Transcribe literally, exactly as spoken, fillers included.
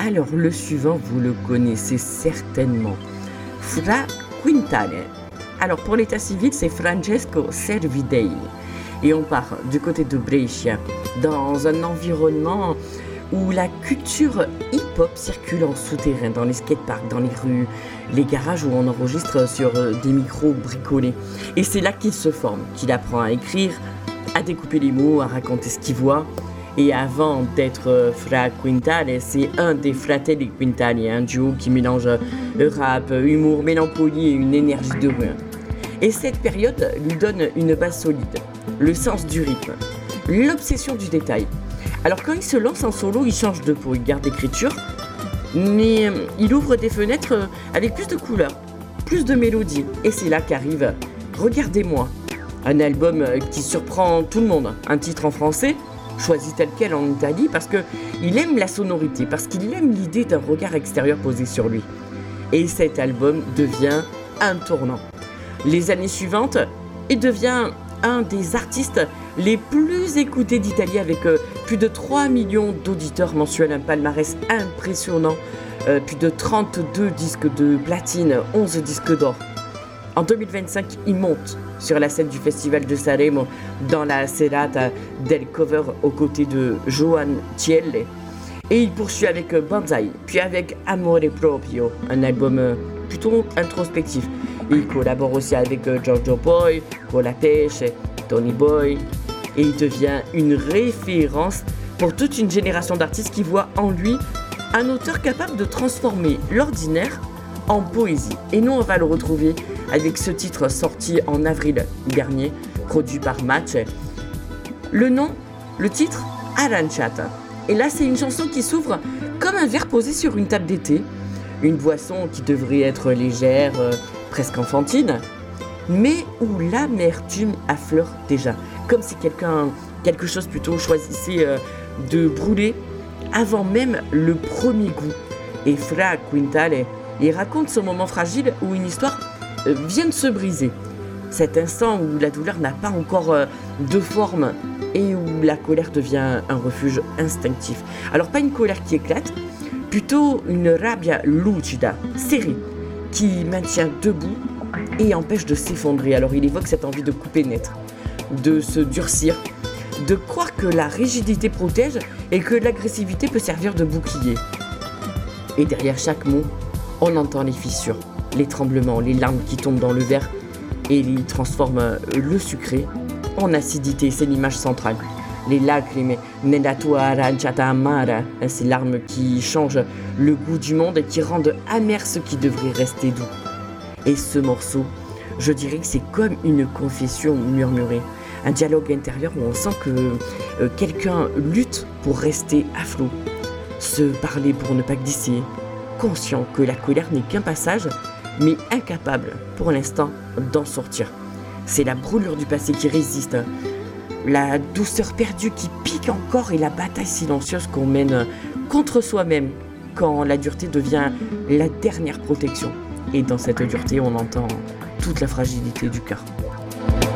Alors le suivant, vous le connaissez certainement. Fra Quintale. Alors pour l'état civil, c'est Francesco Servidei. Et on part du côté de Brescia, dans un environnement où la culture hip-hop circule en souterrain, dans les skateparks, dans les rues, les garages où on enregistre sur des micros bricolés. Et c'est là qu'il se forme, qu'il apprend à écrire, à découper les mots, à raconter ce qu'il voit. Et avant d'être Fra Quintale, c'est un des Fratelli Quintali, un duo qui mélange rap, humour, mélancolie et une énergie de rue. Et cette période lui donne une base solide, le sens du rythme, l'obsession du détail. Alors quand il se lance en solo, il change de peau, il garde l'écriture, mais il ouvre des fenêtres avec plus de couleurs, plus de mélodies. Et c'est là qu'arrive Regardez-moi, un album qui surprend tout le monde, un titre en français, choisi tel quel en Italie parce qu'il aime la sonorité, parce qu'il aime l'idée d'un regard extérieur posé sur lui. Et cet album devient un tournant. Les années suivantes, il devient un des artistes les plus écoutés d'Italie avec euh, plus de trois millions d'auditeurs mensuels, un palmarès impressionnant, euh, plus de trente-deux disques de platine, onze disques d'or. En deux mille vingt-cinq, il monte sur la scène du festival de Sanremo dans la Serata del Cover aux côtés de Joan Cielle et il poursuit avec Banzai, puis avec Amore Proprio, un album euh, plutôt introspectif. Il collabore aussi avec Giorgio Poi, Colapesce, Tony Boy et il devient une référence pour toute une génération d'artistes qui voient en lui un auteur capable de transformer l'ordinaire en poésie. Et nous, on va le retrouver avec ce titre sorti en avril dernier, produit par Match. Le nom, le titre, Aranciata. Et là, c'est une chanson qui s'ouvre comme un verre posé sur une table d'été, une boisson qui devrait être légère, euh, presque enfantine, mais où l'amertume affleure déjà, comme si quelqu'un, quelque chose plutôt choisissait euh, de brûler avant même le premier goût. Et Fra Quintale, il raconte ce moment fragile où une histoire euh, vient de se briser. Cet instant où la douleur n'a pas encore euh, de forme et où la colère devient un refuge instinctif. Alors pas une colère qui éclate, plutôt une rabbia lucida, serrée, qui maintient debout et empêche de s'effondrer. Alors il évoque cette envie de couper net, de se durcir, de croire que la rigidité protège et que l'agressivité peut servir de bouclier. Et derrière chaque mot, on entend les fissures, les tremblements, les larmes qui tombent dans le verre et il transforme le sucré en acidité. C'est l'image centrale. Les lacrime nella tua aranciata amara, ces larmes qui changent le goût du monde et qui rendent amer ce qui devrait rester doux. Et ce morceau, je dirais que c'est comme une confession murmurée, un dialogue intérieur où on sent que euh, quelqu'un lutte pour rester à flot, se parler pour ne pas glisser, conscient que la colère n'est qu'un passage, mais incapable pour l'instant d'en sortir. C'est la brûlure du passé qui résiste, la douceur perdue qui pique encore et la bataille silencieuse qu'on mène contre soi-même quand la dureté devient la dernière protection. Et dans cette dureté, on entend toute la fragilité du cœur.